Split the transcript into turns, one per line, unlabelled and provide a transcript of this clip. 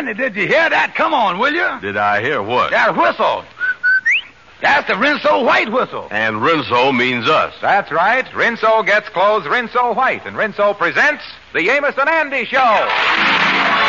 Andy, did you hear that? Come on, will you?
Did I hear what?
That whistle. That's the Rinso White whistle.
And Rinso means us.
That's right. Rinso gets clothes Rinso White, and Rinso presents the Amos and Andy Show.